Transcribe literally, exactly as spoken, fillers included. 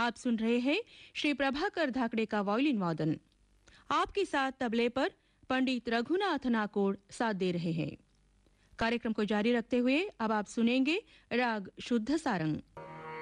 आप सुन रहे हैं श्री प्रभाकर धाकड़े का वायलिन वादन। आपके साथ तबले पर पंडित रघुनाथ नाकोड़ साथ दे रहे हैं। कार्यक्रम को जारी रखते हुए अब आप सुनेंगे राग शुद्ध सारंग।